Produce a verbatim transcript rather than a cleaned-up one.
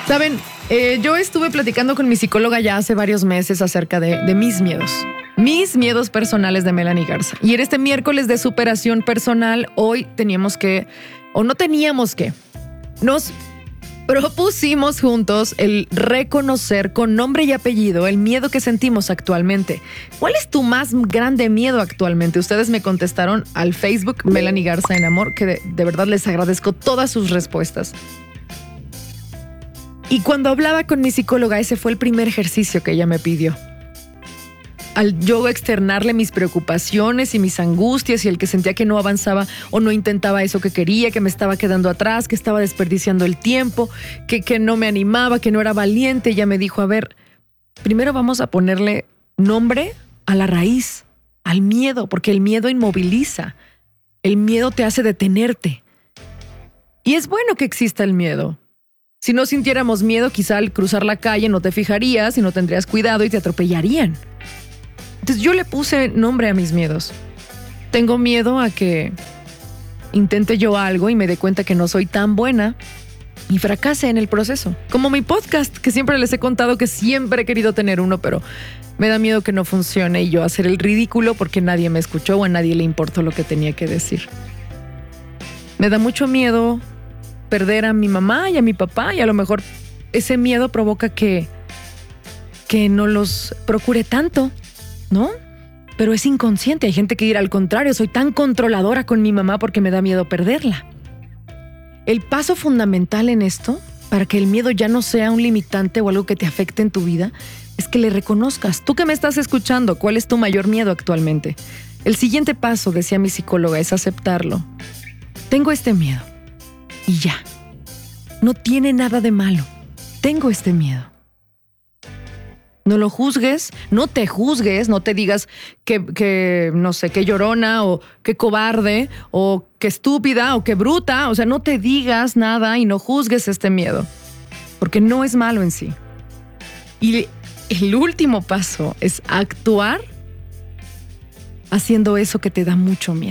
Saben, eh, yo estuve platicando con mi psicóloga ya hace varios meses acerca de, de mis miedos. Mis miedos personales de Melanie Garza. Y en este miércoles de superación personal, hoy teníamos que, o no teníamos que, nos propusimos juntos el reconocer con nombre y apellido el miedo que sentimos actualmente. ¿Cuál es tu más grande miedo actualmente? Ustedes me contestaron al Facebook Melanie Garza en Amor, que de, de verdad les agradezco todas sus respuestas. Y cuando hablaba con mi psicóloga, ese fue el primer ejercicio que ella me pidió. Al yo externarle mis preocupaciones y mis angustias y el que sentía que no avanzaba o no intentaba eso que quería, que me estaba quedando atrás, que estaba desperdiciando el tiempo, que, que no me animaba, que no era valiente, ella me dijo, a ver, primero vamos a ponerle nombre a la raíz, al miedo, porque el miedo inmoviliza. El miedo te hace detenerte. Y es bueno que exista el miedo. Si no sintiéramos miedo, quizá al cruzar la calle no te fijarías y no tendrías cuidado y te atropellarían. Entonces yo le puse nombre a mis miedos. Tengo miedo a que intente yo algo y me dé cuenta que no soy tan buena y fracase en el proceso. Como mi podcast, que siempre les he contado que siempre he querido tener uno, pero me da miedo que no funcione y yo hacer el ridículo porque nadie me escuchó o a nadie le importó lo que tenía que decir. Me da mucho miedo perder a mi mamá y a mi papá y a lo mejor ese miedo provoca que, que no los procure tanto, ¿no? Pero es inconsciente. Hay gente que dirá al contrario, soy tan controladora con mi mamá porque me da miedo perderla. El paso fundamental en esto, para que el miedo ya no sea un limitante o algo que te afecte en tu vida, es que le reconozcas. Tú que me estás escuchando, ¿cuál es tu mayor miedo actualmente? El siguiente paso, decía mi psicóloga, es aceptarlo. Tengo este miedo. Y ya. No tiene nada de malo. Tengo este miedo. No lo juzgues, no te juzgues, no te digas que, que, no sé, que llorona o que cobarde o que estúpida o que bruta. O sea, no te digas nada y no juzgues este miedo. Porque no es malo en sí. Y el último paso es actuar haciendo eso que te da mucho miedo.